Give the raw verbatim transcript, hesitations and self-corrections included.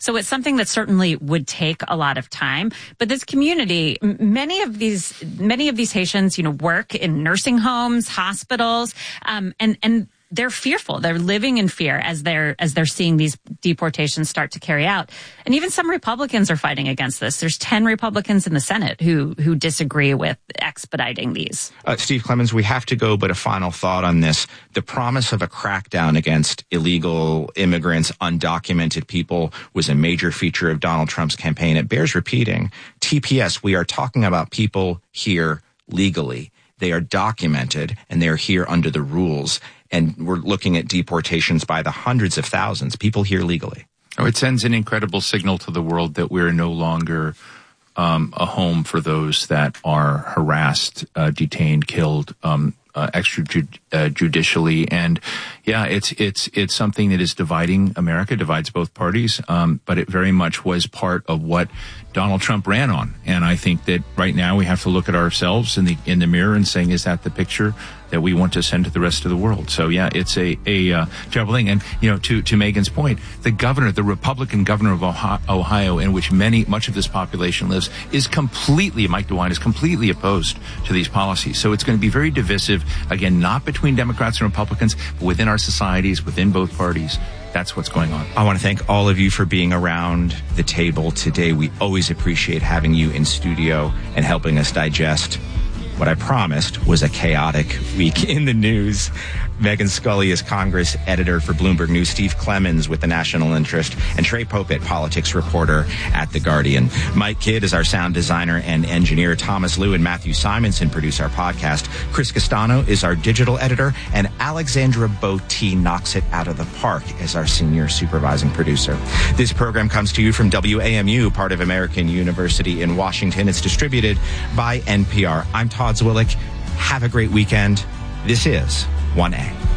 So it's something that certainly would take a lot of time. But this community, many of these, many of these Haitians, you know, work in nursing homes, hospitals, um, and, and, they're fearful. They're living in fear as they're as they're seeing these deportations start to carry out. And even some Republicans are fighting against this. There's ten Republicans in the Senate who who disagree with expediting these. Uh, Steve Clemons, we have to go, but a final thought on this. The promise of a crackdown against illegal immigrants, undocumented people, was a major feature of Donald Trump's campaign. It bears repeating. T P S, we are talking about people here legally. They are documented, and they are here under the rules. And we're looking at deportations by the hundreds of thousands, people here legally. Oh, it sends an incredible signal to the world that we're no longer um, a home for those that are harassed, uh, detained, killed, um, uh, extrajudicially. And yeah, it's it's it's something that is dividing America, divides both parties. Um, but it very much was part of what Donald Trump ran on. And I think that right now we have to look at ourselves in the in the mirror and saying, is that the picture that we want to send to the rest of the world? So yeah, it's a a uh, terrible thing. And you know, to to Megan's point, the governor, the Republican governor of Ohio, in which many much of this population lives, is completely Mike DeWine is completely opposed to these policies. So it's going to be very divisive. Again, not between Democrats and Republicans, but within our societies, within both parties. That's what's going on. I want to thank all of you for being around the table today. We always appreciate having you in studio and helping us digest what I promised was a chaotic week in the news. Megan Scully is Congress editor for Bloomberg News, Steve Clemons with The National Interest, and Trey Popit, politics reporter at The Guardian. Mike Kidd is our sound designer and engineer. Thomas Liu and Matthew Simonson produce our podcast. Chris Castano is our digital editor, and Alexandra Botti knocks it out of the park as our senior supervising producer. This program comes to you from W A M U, part of American University in Washington. It's distributed by N P R. I'm Todd Zwillich. Have a great weekend. This is one A.